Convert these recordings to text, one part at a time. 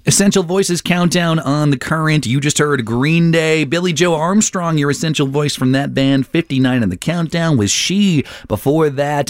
Essential Voices Countdown on The Current. You just heard Green Day. Billie Joe Armstrong, your essential voice from that band. 59 on the countdown was She. Before that,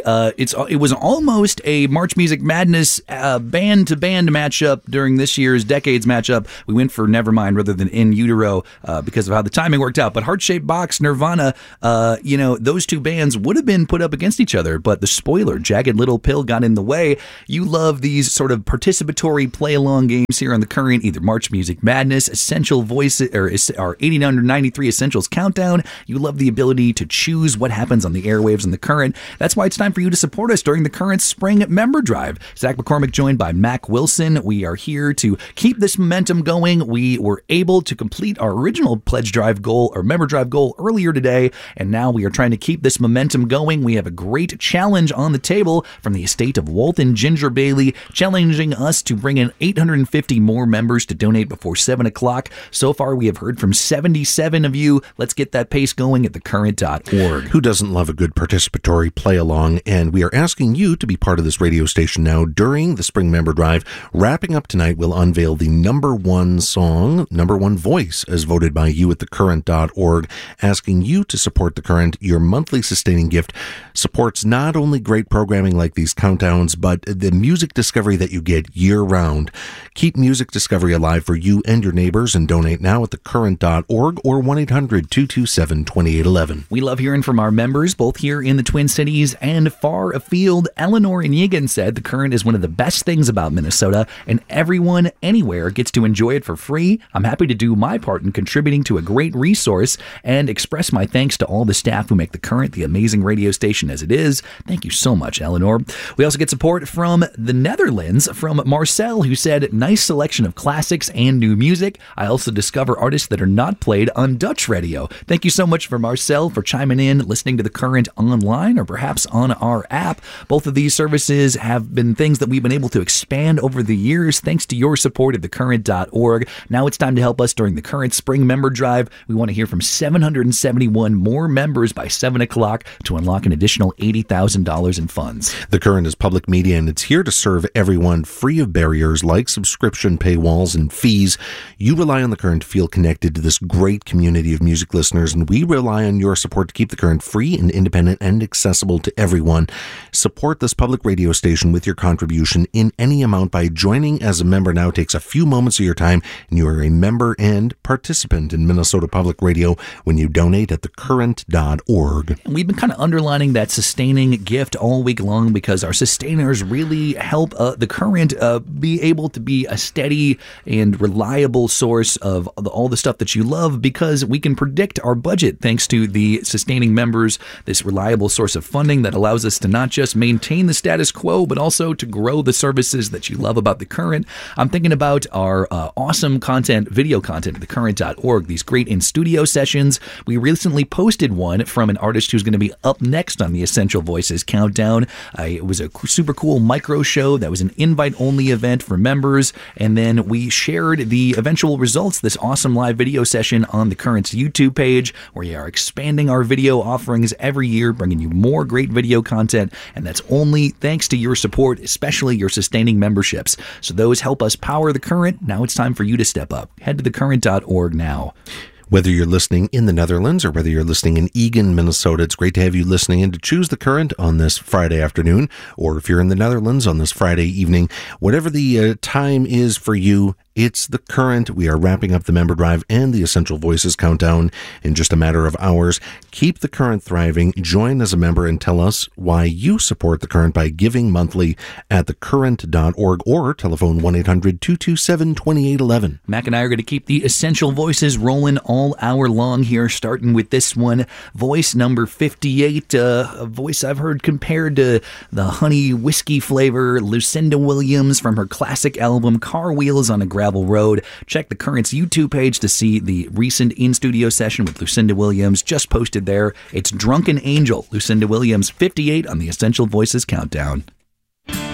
it was almost a March Music Madness band-to-band matchup during this year's Decades matchup. We went for Nevermind rather than In Utero because of how the timing worked out. But Heart-Shaped Box, Nirvana, those two bands would have been put up against each other, but the spoiler, Jagged Little Pill, got in the way. You love these sort of participatory play-along games here on The Current, either March Music Madness, Essential Voices, or our 89 under 93 Essentials Countdown. You love the ability to choose what happens on the airwaves in The Current. That's why it's time for you to support us during The Current Spring Member Drive. Zach McCormick joined by Mac Wilson. We are here to keep this momentum going. We were able to complete our original pledge drive goal or member drive goal earlier today, and now we are trying to keep this momentum going. We have a great challenge on the table from the estate of Walton Ginger Bailey, challenging us to bring in 850 more members to donate before 7 o'clock. So far, we have heard from 77 of you. Let's get that pace going at thecurrent.org. Who doesn't love a good participatory play-along? And we are asking you to be part of this radio station now during the Spring Member Drive. Wrapping up tonight, we'll unveil the number one song, number one voice, as voted by you at thecurrent.org, asking you to support The Current. Your monthly sustaining gift supports not only great programming like these countdowns, but the music discovery that you get year-round. Keep music discovery alive for you and your neighbors and donate now at thecurrent.org or 1-800-227-2811. We love hearing from our members, both here in the Twin Cities and far afield. Eleanor in Yegan said The Current is one of the best things about Minnesota, and everyone anywhere gets to enjoy it for free. I'm happy to do my part in contributing to a great resource and express my thanks to all the staff who make The Current the amazing radio station as it is. Thank you so much, Eleanor. We also get support from the Netherlands, from Marcel, who said, nice selection of classics and new music. I also discover artists that are not played on Dutch radio. Thank you so much for Marcel for chiming in, listening to The Current online or perhaps on our app. Both of these services have been things that we've been able to expand over the years thanks to your support at thecurrent.org. Now it's time to help us during the Current Spring Member Drive. We want to hear from 771 more members by 7 o'clock to unlock an additional $80,000 in funds. The Current is public media, and it's here to serve everyone free of barriers like subscription paywalls and fees. You rely on The Current to feel connected to this great community of music listeners, and we rely on your support to keep The Current free and independent and accessible to everyone. Support this public radio station with your contribution in any amount by joining as a member now. It takes a few moments of your time, and you are a member and participant in Minnesota Public Radio when you donate at thecurrent.org. We've been kind of underlining that sustaining gift all week long because our sustainers really help The Current be able to be a steady and reliable source of all the stuff that you love, because we can predict our budget thanks to the sustaining members, this reliable source of funding that allows us to not just maintain the status quo, but also to grow the services that you love about The Current. I'm thinking about our awesome content, video content at thecurrent.org, these great in-studio sessions. We recently posted one from an artist who's going to be up next on the Essential Voices Countdown. It was a super cool micro show that was an invite-only event for members, and then we shared the eventual results, this awesome live video session on The Current's YouTube page, where we are expanding our video offerings every year, bringing you more great video content, and that's only thanks to your support, especially your sustaining memberships. So those help us power The Current. Now it's time for you to step up. Head to thecurrent.org now. Whether you're listening in the Netherlands or whether you're listening in Eagan, Minnesota, it's great to have you listening and to choose The Current on this Friday afternoon, or if you're in the Netherlands on this Friday evening, whatever the time is for you, it's The Current. We are wrapping up the member drive and the Essential Voices Countdown in just a matter of hours. Keep The Current thriving. Join as a member and tell us why you support The Current by giving monthly at thecurrent.org or telephone 1-800-227-2811. Mac and I are going to keep the Essential Voices rolling all hour long here, starting with this one. Voice number 58, a voice I've heard compared to the honey whiskey flavor, Lucinda Williams from her classic album Car Wheels on a Gravel Road. Check The Current's YouTube page to see the recent in-studio session with Lucinda Williams just posted there. It's Drunken Angel, Lucinda Williams, 58 on the Essential Voices Countdown.